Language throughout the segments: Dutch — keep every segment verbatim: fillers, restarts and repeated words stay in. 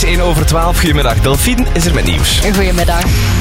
één over twaalf. Goedemiddag, Delphine is er met nieuws. Goedemiddag.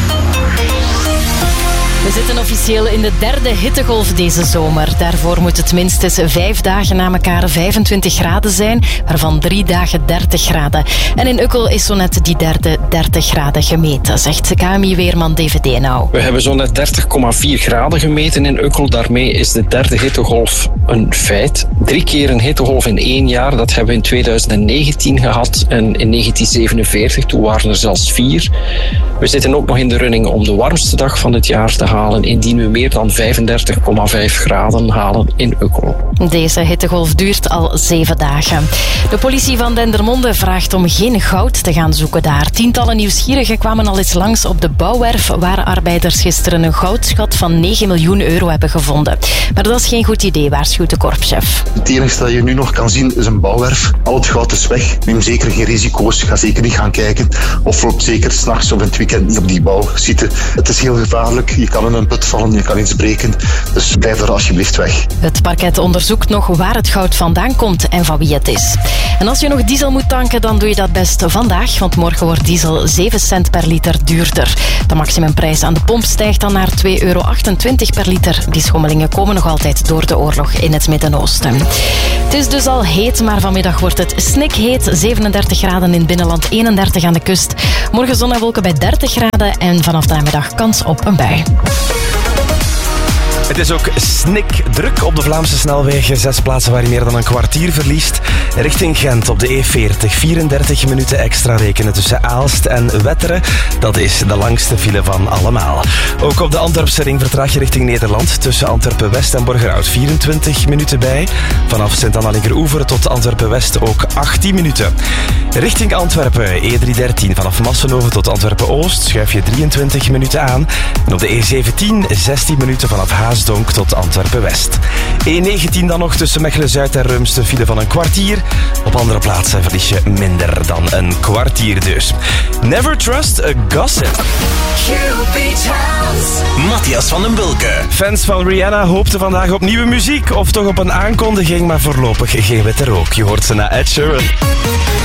We zitten officieel in de derde hittegolf deze zomer. Daarvoor moet het minstens vijf dagen na elkaar vijfentwintig graden zijn, waarvan drie dagen dertig graden. En in Ukkel is zo net die derde dertig graden gemeten, zegt K M I-weerman D V D nou. We hebben zo net dertig komma vier graden gemeten in Ukkel. Daarmee is de derde hittegolf een feit. Drie keer een hittegolf in één jaar. Dat hebben we in tweeduizend negentien gehad en in negentien zevenenveertig. Toen waren er zelfs vier. We zitten ook nog in de running om de warmste dag van het jaar te halen, indien we meer dan vijfendertig komma vijf graden halen in Ukkel. Deze hittegolf duurt al zeven dagen. De politie van Dendermonde vraagt om geen goud te gaan zoeken daar. Tientallen nieuwsgierigen kwamen al eens langs op de bouwwerf, waar arbeiders gisteren een goudschat van negen miljoen euro hebben gevonden. Maar dat is geen goed idee, waarschuwt de korpschef. Het enige dat je nu nog kan zien is een bouwwerf. Al het goud is weg. Neem zeker geen risico's. Ga zeker niet gaan kijken. Of loop zeker 's nachts of in het weekend niet op die bouw zitten. Het is heel gevaarlijk. Je kan in een put vallen, je kan iets breken. Dus blijf er alsjeblieft weg. Het parket onderzoekt nog waar het goud vandaan komt en van wie het is. En als je nog diesel moet tanken, dan doe je dat best vandaag, want morgen wordt diesel zeven cent per liter duurder. De maximumprijs aan de pomp stijgt dan naar twee euro achtentwintig per liter. Die schommelingen komen nog altijd door de oorlog in het Midden-Oosten. Het is dus al heet, maar vanmiddag wordt het snikheet. zevenendertig graden in het binnenland, eenendertig aan de kust. Morgen zon en wolken bij dertig graden en vanaf de namiddag kans op een bui. Het is ook snikdruk op de Vlaamse snelwegen. Zes plaatsen waar je meer dan een kwartier verliest. Richting Gent op de E veertig. vierendertig minuten extra rekenen tussen Aalst en Wetteren. Dat is de langste file van allemaal. Ook op de Antwerpse ring vertraag je richting Nederland. Tussen Antwerpen-West en Borgerhout vierentwintig minuten bij. Vanaf Sint-Anna-Linkeroever tot Antwerpen-West ook achttien minuten. Richting Antwerpen E driehonderddertien. Vanaf Massenhoven tot Antwerpen-Oost schuif je drieëntwintig minuten aan. En op de E zeventien zestien minuten vanaf Haasdonk tot Antwerpen-West. E negentien dan nog tussen Mechelen-Zuid en Rumst, een file van een kwartier. Op andere plaatsen verlies je minder dan een kwartier dus. Never trust a gossip. Matthias van den Bulke. Fans van Rihanna hoopten vandaag op nieuwe muziek of toch op een aankondiging, maar voorlopig geen witte rook. Je hoort ze na Ed Sheeran.